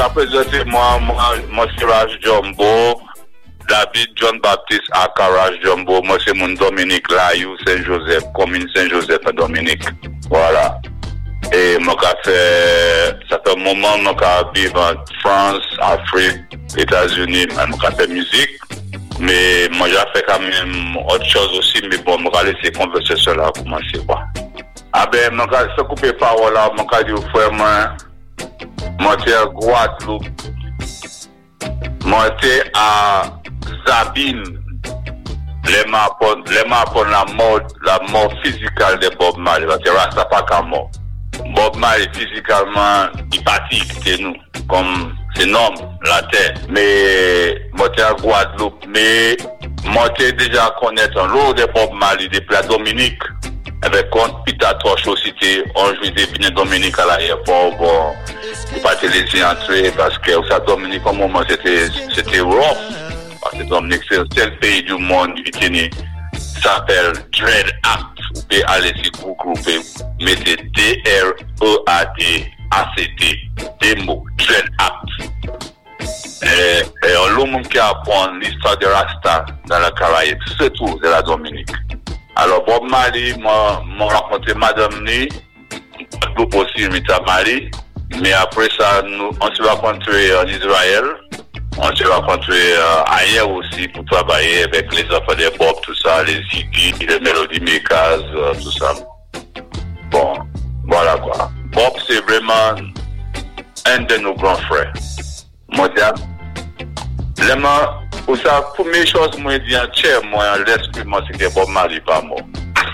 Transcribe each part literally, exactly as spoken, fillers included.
Après, moi, moi, moi, c'est Raj Jumbo, David John Baptiste Akaraj Jumbo, moi, c'est mon Dominique Layou, Saint-Joseph, commune Saint-Joseph à Dominique. Voilà. Et moi, j'ai fait, ça fait un moment, moi, j'ai vécu en France, Afrique, États-Unis, moi, j'ai fait musique. Mais moi, j'ai fait quand même autre chose aussi, mais bon, moi, j'ai laissé converser cela commencer, quoi. Ah ben, moi, j'ai coupé parole là, moi, j'ai dit, frère, moi, moi, j'étais à Guadeloupe. Moi, j'étais à Zabine. Les m'apprennent, les m'apprennent la mort, la mort physique de Bob Marley. Parce que Rasta pas qu'à mort. Bob Marley, physiquement, il partit quitter nous. Comme, c'est norme, la terre. Mais, moi, j'étais à Guadeloupe. Mais, moi, j'étais déjà connaître un lot de Bob Marley depuis la Dominique. Avec compte Peter Tosh aussi, on jouait des Bénin Dominique à l'aéroport, bon, pour pas te laisser entrer, parce que ça, Dominique, au moment, c'était, c'était rough. Parce que Dominique, c'est le seul pays du monde qui s'appelle Dread Act. Vous pouvez aller sur Google, mettez D R E A D A C T, des mots, Dread Act. Et, et on l'a qui apprend l'histoire de Rasta dans la Caraïbe, surtout de la Dominique. Alors, Bob Marley m'a rencontré Madame Ni, Guadeloupe aussi, Rita Marley. Mais après ça, nous, on s'est rencontré en Israël. On s'est rencontré euh, ailleurs aussi pour travailler avec les enfants de Bob, tout ça, les Ziggy, les Melody Makers, euh, tout ça. Bon, voilà quoi. Bob, c'est vraiment un de nos grands frères. Moi, vraiment, pour ça, pour mes choses, moi, je dis en chair, moi, l'esprit, moi, c'est que Bob Marley pas mort.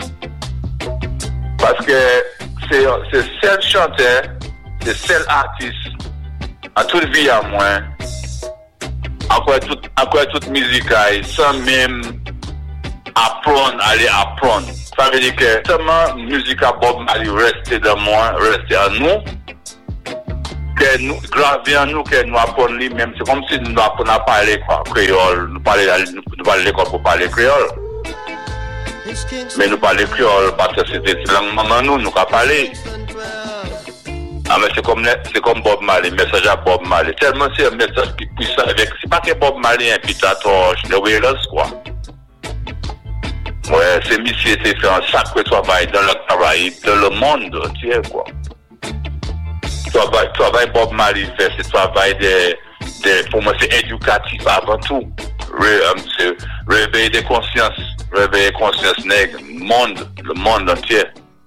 Parce que c'est le seul chanteur, c'est le seul artiste, à toute vie à moi, encore toute, encore toute musique, sans même apprendre, aller apprendre. Ça veut dire que seulement musique à Bob Marley reste dans moi, reste à nous. Que nous, grâce à nous, que nous apprenons lui-même. C'est comme si nous apprenons à parler quoi, créole. Nous parlons à l'école pour parler créole. Mais nous parlons créole parce que c'était langue maman nous, nous avons parlé. Ah, mais c'est comme, c'est comme Bob Marley, message à Bob Marley. Tellement c'est un message qui puissant avec. C'est pas que Bob Marley un Peter Tosh, le Wailers, quoi. Ouais, c'est monsieur qui fait un sacré travail dans le travail, dans le monde entier, quoi. Travail, travail Bob Marley fait, c'est travail de, de, pour moi, c'est éducatif avant tout. Ré, um, c'est réveiller des consciences, réveiller conscience nègre, monde, le monde entier.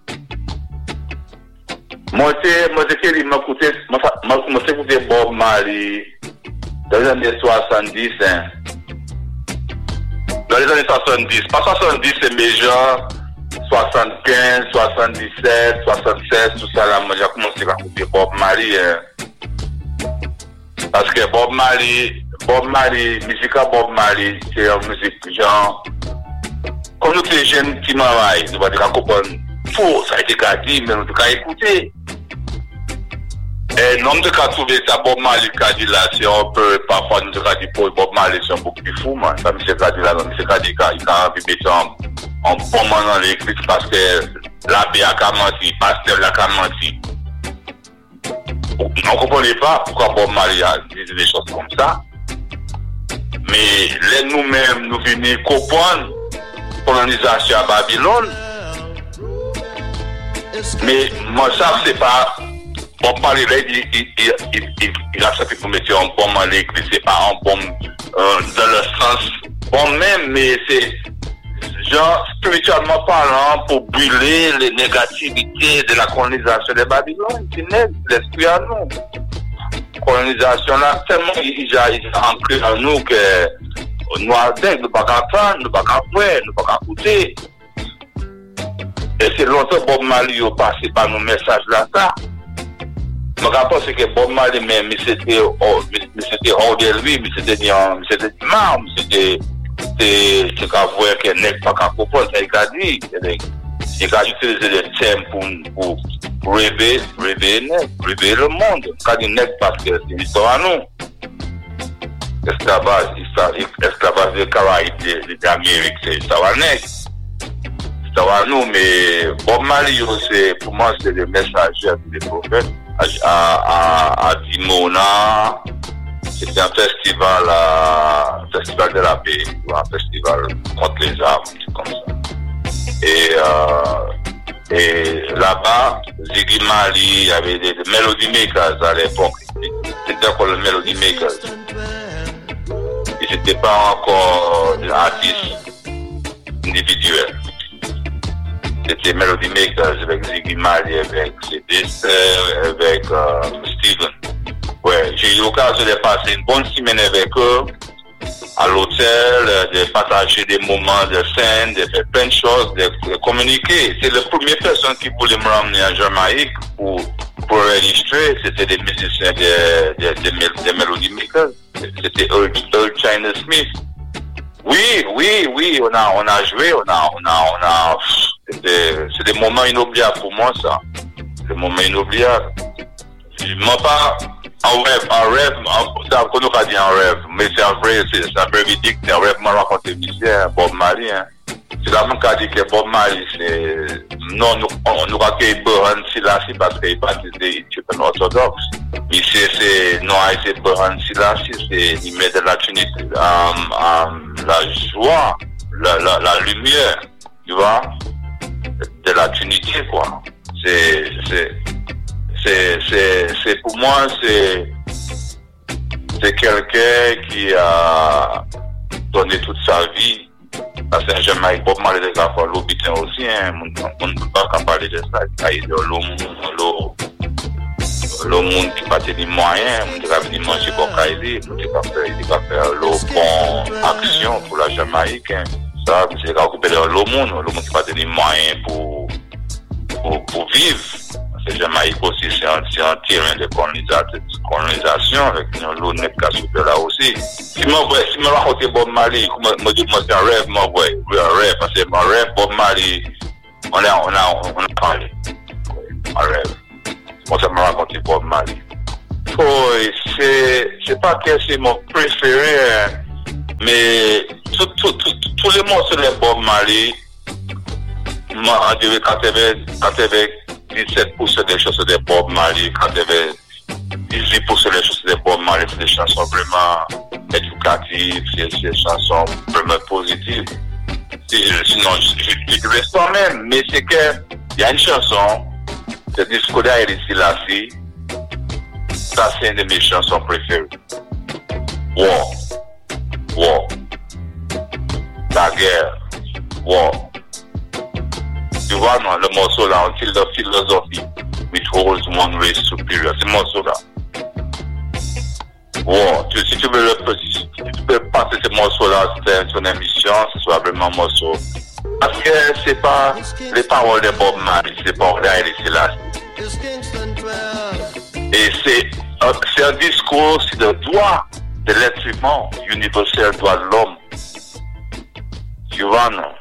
Moi, c'est, moi, c'est qu'il m'a écouté, moi, moi, c'est écouté Bob Marley dans les années soixante-dix, hein. Dans les années soixante-dix, pas soixante-dix, c'est mes gens, soixante-quinze, soixante-dix-sept, soixante-seize, tout ça là, moi j'ai commencé à écouter Bob Marley. Hein. Parce que Bob Marley, Bob Marley, musique à Bob Marley, c'est une musique genre, comme nous les jeunes qui m'avaient, nous va dire comprendre tout, ça a été dit, mais nous devons écouter. Et non, nous devons trouver ça, Bob Marley qui dit là, c'est un peu, parfois nous devons dire pour Bob Marley, c'est un peu plus fou, man. Ça, monsieur qui dit là, monsieur qui dit qu'il a envie de mettre en bon moment dans l'église parce que l'abbé a menti, le pasteur a menti. On ne comprenait pas pourquoi Bob Marley a dit des choses comme ça. Mais les nous-mêmes, nous venons comprendre la colonisation à Babylone. Mais moi, ça, c'est pas. Bob Marley, il, il, il, il, il, il a accepté pour mettre un bon dans l'église. C'est pas un bon euh, dans le sens bon même, mais c'est. Genre, spirituellement parlant, pour brûler les négativités de la colonisation de Babylone, c'est net, l'esprit à nous. Colonisation là, tellement il a, il a ancré en nous que nous avons, nous ne pouvons pas entendre, nous ne pouvons pas voir, nous ne pouvons pas écouter. Et c'est longtemps que Bob Marley a passé par nos messages là, ça. Je me rappelle que Bob Marley, mais c'était hors de lui, mais c'était dit, c'était dit, marre, c'était. C'est ce qu'on voit que n'est pas qu'à comprendre, c'est qu'il a dit. Il a utilisé des termes pour, pour, pour rêver, rêver, rêver le monde. Il a dit n'est parce que c'est l'histoire à nous. Esclavage, esclavage des Caraïbes, des Amériques, c'est l'histoire à nous. C'est l'histoire à nous, mais Bob Marley, pour moi, c'est le messager des prophètes. à, à, à Dimona. C'était un festival, à, un festival de la paix, un festival contre les armes, comme ça. Et, euh, et là-bas, Ziggy Marley, il y avait des, des Melody Makers à l'époque. C'était encore le Melody Makers. Et c'était pas encore des artistes individuels. C'était Melody Makers avec Ziggy Marley, avec Sylvester, avec euh, Steven. Ouais, j'ai eu l'occasion de passer une bonne semaine avec eux à l'hôtel, de partager des moments de scène, de faire plein de choses, de, de communiquer. C'est la première personne qui voulait me ramener en Jamaïque pour, pour enregistrer. C'était des musiciens de, de, de, de, de Melody Makers. C'était Earl, Earl China Smith. Oui, oui, oui, on a, on a joué, on a, on a, on a, c'était, c'est des moments inoubliables pour moi, ça. Des moments inoubliables. Je m'en pas, en rêve, en rêve, c'est un qu'on a dit en rêve, mais c'est un vrai, c'est, c'est un vrai véridique, c'est un rêve, m'a raconté monsieur, Bob Marley, hein. C'est la même qui a dit que Bob Marley, c'est, non, nous, on, nous accueille Bohan Silassi parce qu'il est baptisé éthiopien orthodoxe. Ici, c'est, non, c'est Bohan Silassi, c'est, il met de la Trinité, um, um, la joie, la, la, la lumière, tu vois, de la Trinité, quoi. C'est, c'est, c'est, c'est, c'est, pour moi, c'est, c'est quelqu'un qui a donné toute sa vie à Saint-Jamaïque. Bob Marley des affaires, l'Obitin aussi, hein, on ne peut pas parler de ça, il y a le monde, le monde qui n'a pas de moyens, on ne peut pas manger pour Kaili, on ne peut pas faire le bon action pour la Jamaïque, hein. Ça, c'est récupérer le monde, le monde qui n'a pas de moyens pour, pour, pour vivre. C'est Jamaïque aussi, c'est un, c'est un terrain de colonisation avec l'eau net qui là aussi. Si moi, si moi raconte Bob Marley, moi dis moi c'est un rêve, moi ouais, un rêve, parce que mon rêve, Bob Marley, on a, on a, on a parlé. Un rêve. Moi ça m'a raconté Bob Marley. Oh, c'est, c'est pas que c'est mon préféré, mais tous tout, tout, tout, tout les morceaux de Bob Marley, moi, on dirait quand il y avait dix-sept pour cent des chansons de Bob Marley, quand il y avait dix-huit pour cent des chansons de Bob Marley, c'est des chansons vraiment éducatives, c'est des chansons vraiment positives. Sinon, je ne reste pas même, mais c'est que il y a une chanson, c'est Disco d'Haïti Selassie, ça c'est une de mes chansons préférées. War, War, la guerre, War. Tu vois, non, le morceau là, Until the Philosophy, which holds one race superior, c'est le morceau là. Wow, tu, si tu veux le, si tu peux passer ce morceau là, c'est son émission, ce soit vraiment un morceau. Parce que c'est pas les paroles de Bob Marley, c'est pas Haïti Selassie. Et c'est, euh, c'est un discours sur le droit de l'être humain, universel droit de l'homme. Tu vois, non?